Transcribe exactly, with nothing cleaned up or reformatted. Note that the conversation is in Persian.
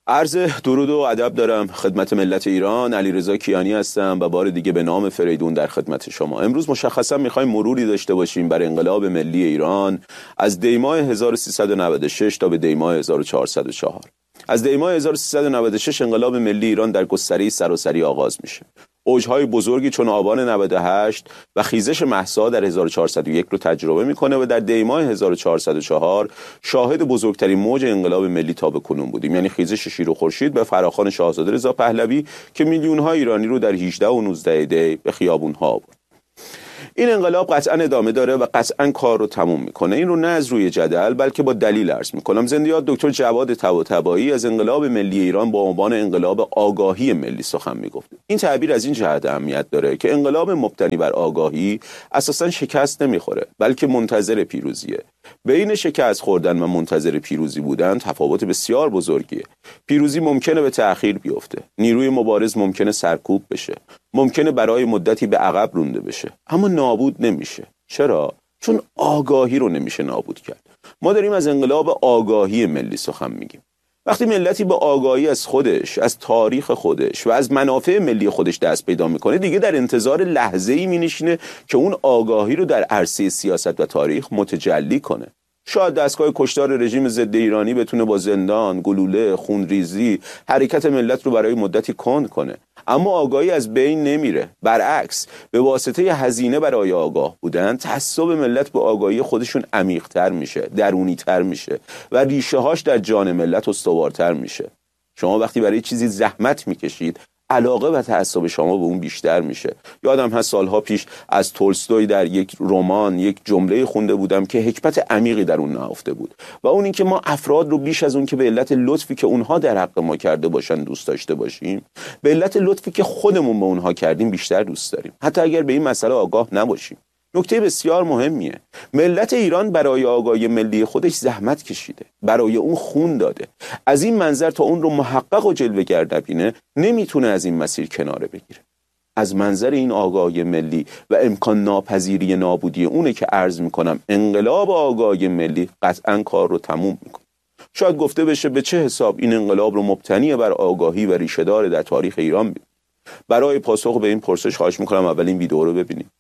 عرض درود و ادب دارم خدمت ملت ایران. علیرضا کیانی هستم و بار دیگه به نام فریدون در خدمت شما. امروز مشخصا میخوایم مروری داشته باشیم بر انقلاب ملی ایران از دیماه هزار و سیصد و نود و شش تا به دیماه هزار و چهارصد و چهار. از دیماه هزار و سیصد و نود و شش انقلاب ملی ایران در گستره سراسری آغاز میشه. اوجهای بزرگی چون آبان نود و هشت و خیزش مهسا در هزار و چهارصد و یک رو تجربه میکنه و در دیماه هزار و چهارصد و چهار شاهد بزرگترین موج انقلاب ملی تا به کنون بودیم، یعنی خیزش شیر و خورشید به فراخوان شاهزاده رضا پهلوی که میلیون‌ها ایرانی رو در هجده و نوزده دی به خیابون‌ها آورد. این انقلاب قطعا ادامه داره و قطعا کار رو تموم میکنه. این رو نه از روی جدل بلکه با دلیل عرض میکنم. زنده یاد دکتر جواد طباطبایی از انقلاب ملی ایران با عنوان انقلاب آگاهی ملی سخن میگفت. این تعبیر از این جهت اهمیت داره که انقلاب مبتنی بر آگاهی اساسا شکست نمیخوره بلکه منتظر پیروزیه. بین شکست خوردن و منتظر پیروزی بودن تفاوت بسیار بزرگیه. پیروزی ممکنه به تأخیر بیفته، نیروی مبارز ممکنه سرکوب بشه، ممکنه برای مدتی به عقب رونده بشه، اما نابود نمیشه. چرا؟ چون آگاهی رو نمیشه نابود کرد. ما داریم از انقلاب آگاهی ملی سخن میگیم. وقتی ملتی با آگاهی از خودش، از تاریخ خودش و از منافع ملی خودش دست پیدا میکنه، دیگه در انتظار لحظه‌ای مینشینه که اون آگاهی رو در عرصه سیاست و تاریخ متجلی کنه. شاید دستگاه کشتار رژیم ضد ایرانی بتونه با زندان، گلوله، خونریزی حرکت ملت رو برای مدتی کند کنه، اما آگاهی از بین نمیره. برعکس، به واسطه هزینه برای آگاه بودن، تعصب ملت به آگاهی خودشون عمیق‌تر میشه، درونی‌تر میشه و ریشه هاش در جان ملت استوارتر میشه. شما وقتی برای چیزی زحمت میکشید، علاقه و تعصب شما به اون بیشتر میشه. یادم هست سالها پیش از تولستوی در یک رمان یک جمله خونده بودم که حکمت عمیقی در اون نهفته بود و اون این که ما افراد رو بیش از اون که به علت لطفی که اونها در حق ما کرده باشن دوست داشته باشیم، به علت لطفی که خودمون به اونها کردیم بیشتر دوست داریم، حتی اگر به این مسئله آگاه نباشیم. نکته بسیار مهمیه. ملت ایران برای آگاهی ملی خودش زحمت کشیده، برای اون خون داده. از این منظر تا اون رو محقق و جلوه‌گر نبینه نمیتونه از این مسیر کناره بگیره. از منظر این آگاهی ملی و امکان ناپذیری نابودی اونه که عرض میکنم انقلاب آگاهی ملی قطعا کار رو تموم میکنه. شاید گفته بشه به چه حساب این انقلاب رو مبتنی بر آگاهی و ریشه دار در تاریخ ایران بید. برای پاسخ به این پرسش خواهش میکنم اول این ویدیو رو ببینید.